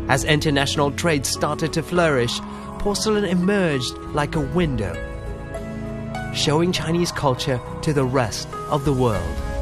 As international trade started to flourish, porcelain emerged like a window, showing Chinese culture to the rest of the world.